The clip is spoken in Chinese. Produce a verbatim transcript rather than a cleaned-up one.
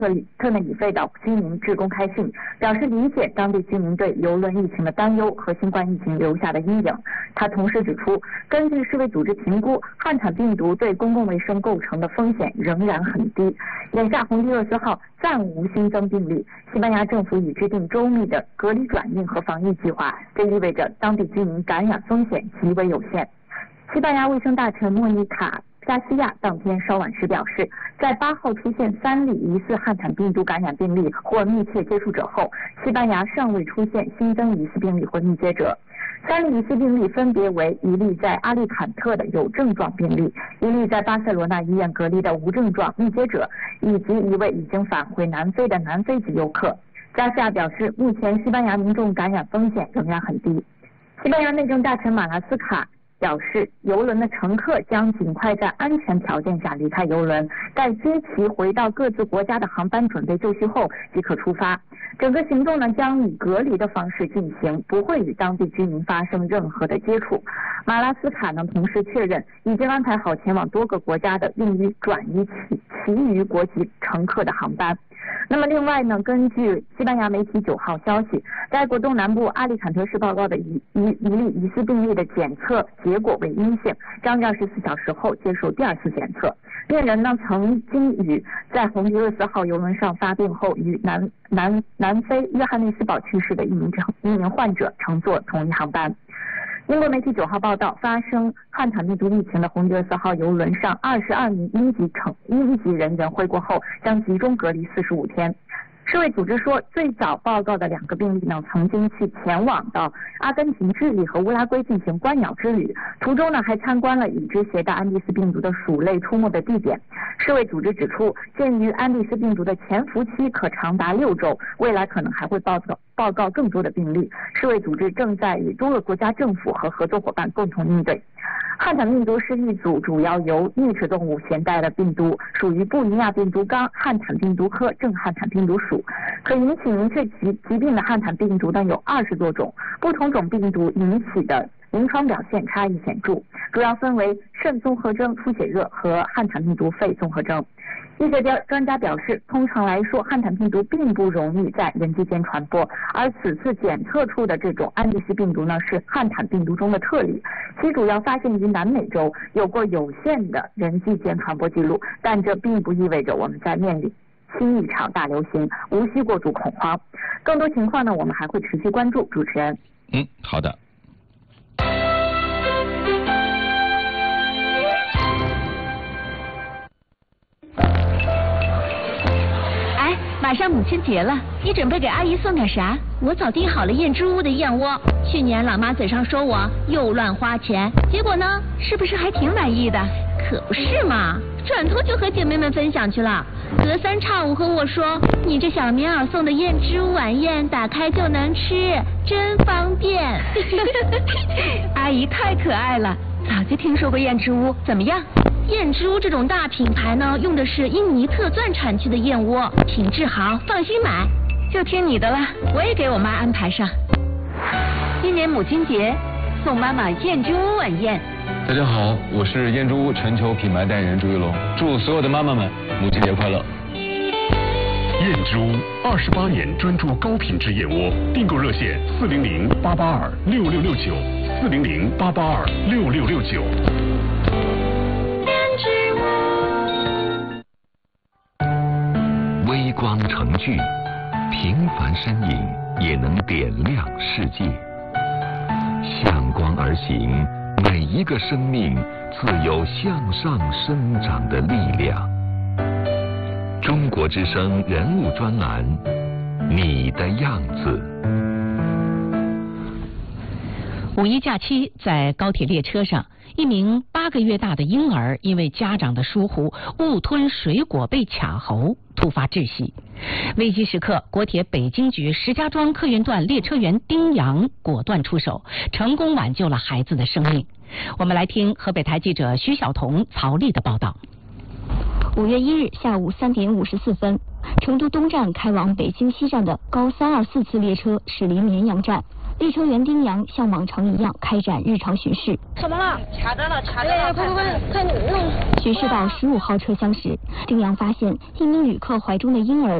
特特内里费岛居民致公开信，表示理解当地居民对邮轮疫情的担忧和新冠疫情留下的阴影。他同时指出，根据世卫组织评估，汉坦病毒对公共卫生构成的风险仍然很低。眼下洪都厄斯号暂无新增病例，西班牙政府已制定周密的隔离转运和防疫计划，这意味着当地居民感染风险极为有限。西班牙卫生大臣莫妮卡加西亚当天稍晚时表示，在八号出现三例疑似汉坦病毒感染病例或密切接触者后，西班牙尚未出现新增疑似病例或密接者。三例疑似病例分别为一例在阿利坎特的有症状病例，一例在巴塞罗那医院隔离的无症状密接者，以及一位已经返回南非的南非籍游客。加西亚表示，目前西班牙民众感染风险仍然很低。西班牙内政大臣马拉斯卡表示，邮轮的乘客将尽快在安全条件下离开邮轮，待接其回到各自国家的航班准备就绪后即可出发。整个行动呢将以隔离的方式进行，不会与当地居民发生任何的接触。马拉斯卡呢同时确认，已经安排好前往多个国家的用于转移其其余国籍乘客的航班。那么另外呢，根据西班牙媒体九号消息，该国东南部阿利坎特市报告的一一一例疑似病例的检测结果为阴性，将在二十四小时后接受第二次检测。病人呢曾经与在洪都厄斯号邮轮上发病后与南南南非约翰内斯堡去世的一名一名患者乘坐同一航班。英国媒体九号报道，发生汉坦病毒疫情的洪都厄斯号邮轮上二十二名英籍乘英籍人员回国后将集中隔离四十五天。世卫组织说，最早报告的两个病例呢，曾经去前往到阿根廷、智利和乌拉圭进行观鸟之旅，途中呢还参观了已知携带安第斯病毒的鼠类出没的地点。世卫组织指出，鉴于安第斯病毒的潜伏期可长达六周，未来可能还会报告报告更多的病例。世卫组织正在与多个国家政府和合作伙伴共同应对。汉坦病毒是一组主要由啮齿动物携带的病毒，属于布宜亚病毒纲汉坦病毒科正汉坦病毒属。可引起明确疾疾病的汉坦病毒呢有二十多种，不同种病毒引起的临床表现差异显著，主要分为肾综合征、出血热和汉坦病毒肺综合征。医学专家表示，通常来说，汉坦病毒并不容易在人际间传播，而此次检测出的这种安第斯病毒呢，是汉坦病毒中的特例，其主要发现于南美洲，有过有限的人际间传播记录，但这并不意味着我们在面临新一场大流行，无需过度恐慌。更多情况呢，我们还会持续关注。主持人， 嗯，好的。 马上母亲节了，你准备给阿姨送点啥？我早订好了燕之屋的燕窝，去年老妈嘴上说我又乱花钱，结果呢，是不是还挺满意的？可不是嘛，转头就和姐妹们分享去了。隔三差五和我说，你这小棉袄送的燕之屋晚宴，打开就能吃，真方便。阿姨太可爱了，早就听说过燕之屋，怎么样？燕之屋这种大品牌呢，用的是印尼特钻产区的燕窝，品质好，放心买。就听你的了，我也给我妈安排上。今年母亲节，送妈妈燕之屋晚宴。 大家好，我是燕之屋全球品牌代言人朱一龙，祝所有的妈妈们母亲节快乐。 燕之屋二十八年专注高品质燕窝，订购热线四零零八八二六六六九四零零八八二六六六九。 微光成炬，平凡身影也能点亮世界。向光而行，每一个生命自有向上生长的力量。中国之声人物专栏，你的样子。 五一假期，在高铁列车上，一名八个月大的婴儿因为家长的疏忽，误吞水果被卡喉，突发窒息。危机时刻，国铁北京局石家庄客运段列车员丁阳果断出手，成功挽救了孩子的生命。我们来听河北台记者徐晓彤、曹丽的报道。 五月一日下午三点五十四分，成都东站开往北京西站的高三二四次列车驶离绵阳站， 列车员丁阳像往常一样开展日常巡视。 怎么了？卡着了，卡着了！快快快，快弄！ 巡视到十五号车厢时，丁阳发现一名旅客怀中的婴儿